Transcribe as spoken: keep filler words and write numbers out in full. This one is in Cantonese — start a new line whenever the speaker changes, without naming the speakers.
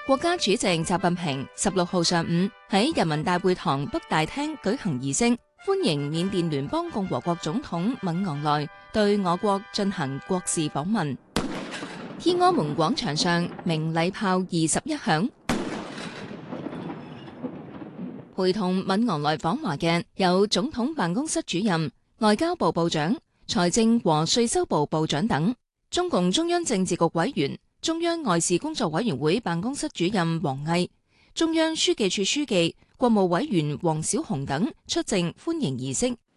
國家主席習近平十六號上午喺人民大會堂北大廳舉行儀式，歡迎緬甸聯邦共和國總統敏昂萊對我國進行國事訪問。天安門廣場上鳴禮炮二十一響，陪同敏昂萊訪華嘅有總統辦公室主任、外交部部長、財政和稅收部部長等。中共中央政治局委員、中央外事工作委員會辦公室主任王毅、中央書記處書記、國務委員王小洪等出席歡迎儀式。